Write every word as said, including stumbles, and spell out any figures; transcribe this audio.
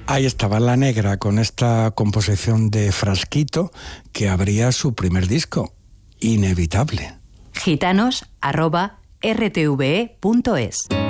Ahí estaba La Negra con esta composición de Frasquito que abría su primer disco, Inevitable. gitanos arroba r t v e punto es